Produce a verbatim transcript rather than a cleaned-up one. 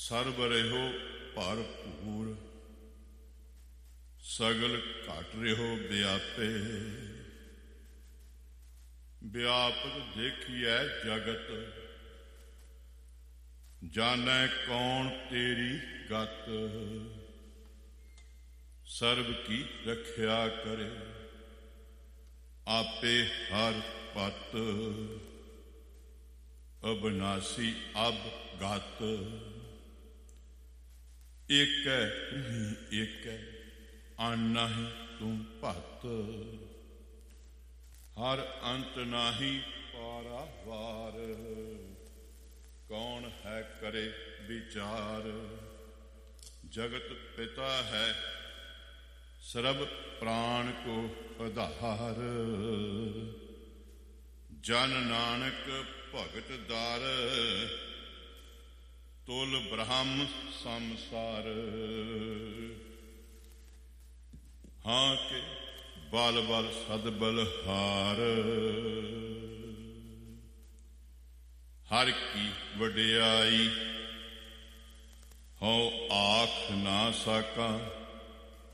ਸਰਬ ਰਹਿਓ ਭਰਪੂਰ, ਸਗਲ ਘਟ ਰਹਿਓ ਵਿਆਪੇ। ਵਿਆਪਕ ਦੇਖੀਐ ਜਗਤ, ਜਾਣੈ ਕੌਣ ਤੇਰੀ ਗਤ। ਸਰਬ ਕੀ ਰਖਿਆ ਕਰੇ, ਆਪੇ ਹਰ ਪਤ। ਅਬਨਾਸੀ ਅਬ ਗਤ, ਏਕੈ ਤੁਹੀ ਏਕੈ, ਅਨ ਨਾਹੀ ਤੂੰ ਭਤ। ਹਰ ਅੰਤ ਨਾਹੀ ਪਾਰਾਵਾਰ, ਕੌਣ ਹੈ ਕਰੇ ਵਿਚਾਰ। ਜਗਤ ਪਿਤਾ ਹੈ, ਸਰਬ ਪ੍ਰਾਣ ਕੋ ਆਧਾਰ। ਜਨ ਨਾਨਕ ਭਗਤ ਦਾਰ, ਤੁਲ ਬ੍ਰਹਮ ਸੰਸਾਰ। ਹਾਂ ਕੇ ਬਲ ਬਲ ਸਦ ਬਲਹਾਰ, ਹਰ ਕੀ ਵਡਿਆਈ ਹਉ ਆਖ ਨਾ ਸਾਕਾਂ।